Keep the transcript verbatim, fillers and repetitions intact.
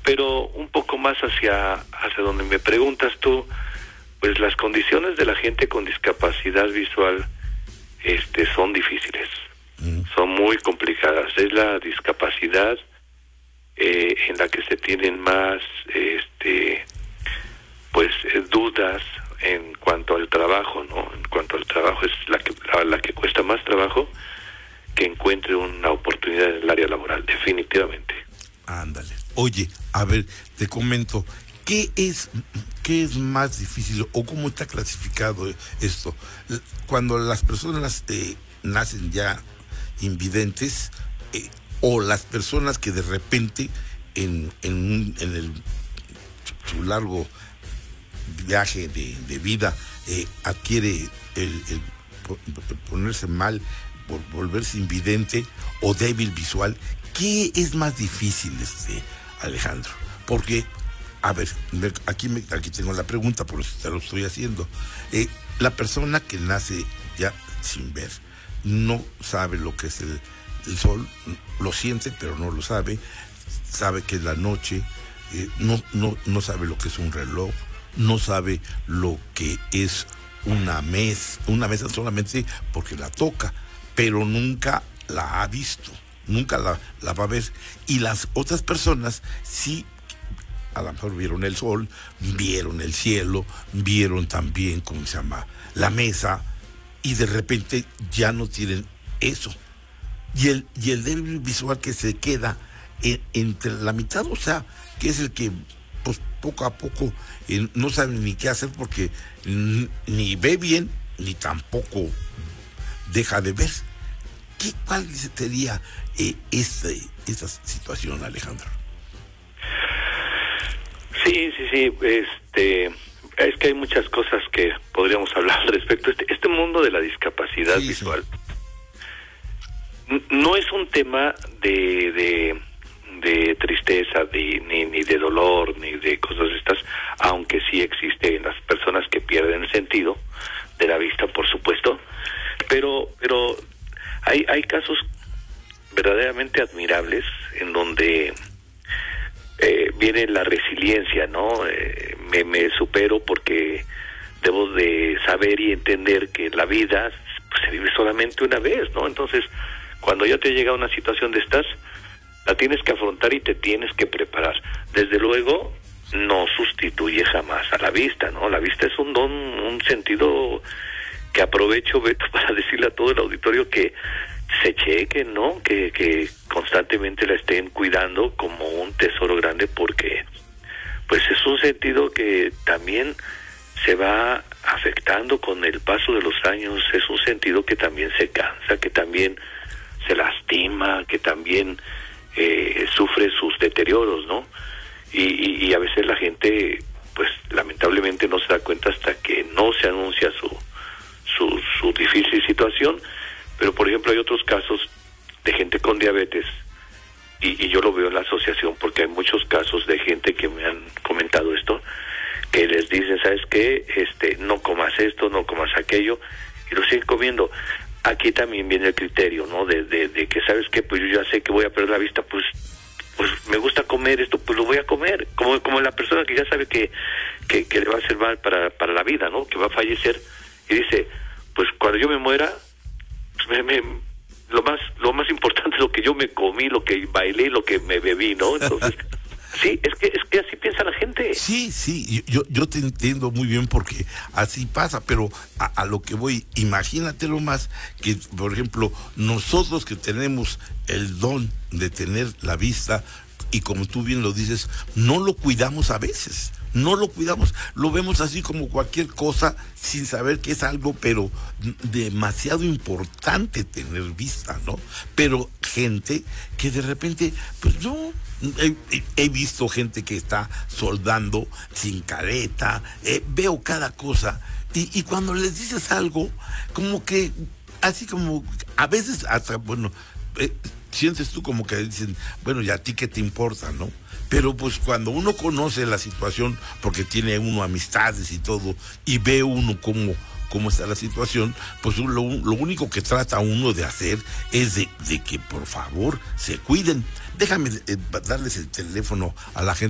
Pero un poco más hacia, hacia donde me preguntas tú, pues las condiciones de la gente con discapacidad visual este, son difíciles, mm. son muy complicadas. Es la discapacidad eh, en la que se tienen más este, pues eh, dudas en cuanto al trabajo, ¿no? En cuanto al trabajo es la que, la, la que cuesta más trabajo que encuentre una oportunidad en el área laboral, definitivamente. Ándale. Oye, a ver, te comento, ¿qué es, qué es más difícil o cómo está clasificado esto? Cuando las personas eh, nacen ya invidentes eh, o las personas que de repente en, en, en el, su largo viaje de, de vida eh, adquiere el, el ponerse mal, volverse invidente o débil visual. ¿Qué es más difícil, este Alejandro? Porque, a ver, aquí me, aquí tengo la pregunta, por eso te lo estoy haciendo. Eh, la persona que nace ya sin ver, no sabe lo que es el, el sol, lo siente, pero no lo sabe, sabe que es la noche, eh, no, no, no sabe lo que es un reloj, no sabe lo que es una mesa, una mesa solamente porque la toca, pero nunca la ha visto, nunca la, la va a ver. Y las otras personas sí, a lo mejor vieron el sol, vieron el cielo, vieron también, ¿cómo se llama?, la mesa, y de repente ya no tienen eso. Y el, y el débil visual que se queda en, entre la mitad, o sea, que es el que pues poco a poco eh, no sabe ni qué hacer porque n- ni ve bien, ni tampoco deja de ver. ¿Qué, ¿Cuál sería eh, este, esta situación, Alejandro? Sí, sí, sí, este, es que hay muchas cosas que podríamos hablar al respecto. Este, este mundo de la discapacidad sí, visual sí. n- no es un tema de, de, de tristeza, de, ni, ni de dolor, ni de cosas estas, aunque sí existe en las personas que pierden el sentido de la vista, por supuesto, pero, pero hay, hay casos verdaderamente admirables en donde Eh, viene la resiliencia, ¿no? Eh, me, me supero porque debo de saber y entender que la vida pues, se vive solamente una vez, ¿no? Entonces, cuando ya te llega una situación de estas, la tienes que afrontar y te tienes que preparar. Desde luego, no sustituye jamás a la vista, ¿no? La vista es un don, un sentido que aprovecho, Beto, para decirle a todo el auditorio que se chequen, ¿no? Que, que constantemente la estén cuidando como un tesoro grande, porque pues es un sentido que también se va afectando con el paso de los años, es un sentido que también se cansa, que también se lastima, que también eh, sufre sus deterioros, ¿no? Y, y, y a veces la gente pues lamentablemente no se da cuenta hasta que no se anuncia su, su, su difícil situación. Pero, por ejemplo, hay otros casos de gente con diabetes, y, y yo lo veo en la asociación porque hay muchos casos de gente que me han comentado esto, que les dicen, ¿sabes qué? Este, no comas esto, no comas aquello, y lo siguen comiendo. Aquí también viene el criterio, ¿no? De, de, de que, ¿sabes qué? Pues yo ya sé que voy a perder la vista, pues pues me gusta comer esto, pues lo voy a comer. Como como la persona que ya sabe que, que, que le va a hacer mal para, para la vida, ¿no? Que va a fallecer, y dice, pues cuando yo me muera, Me, me, lo más lo más importante es lo que yo me comí, lo que bailé, lo que me bebí, ¿no? Entonces, sí, es que es que así piensa la gente. Sí, sí, yo yo te entiendo muy bien porque así pasa, pero a, a lo que voy, imagínatelo más que, por ejemplo, nosotros que tenemos el don de tener la vista, y como tú bien lo dices, no lo cuidamos a veces. No lo cuidamos, lo vemos así como cualquier cosa sin saber que es algo, pero demasiado importante tener vista, ¿no? Pero gente que de repente, pues no, he, he visto gente que está soldando sin careta, eh, veo cada cosa, y, y cuando les dices algo, como que, así como, a veces hasta, bueno, eh, sientes tú como que dicen, bueno, ¿y a ti qué te importa, no? Pero pues cuando uno conoce la situación, porque tiene uno amistades y todo, y ve uno cómo, cómo está la situación, pues lo, lo único que trata uno de hacer es de, de que por favor se cuiden. Déjame eh, darles el teléfono a la gente.